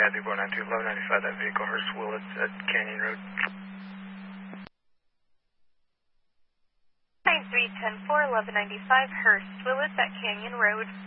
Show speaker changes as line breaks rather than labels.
Guy 3492, 1195, that vehicle, Hurst Willits at Canyon Road.
9310-4, 1195, Hurst Willits at Canyon Road.